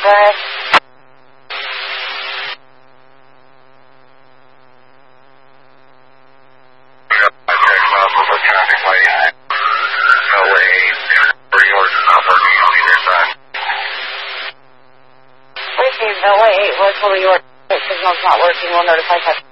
ahead. No way, we're fully yours. Signal's not working. We'll notify customers.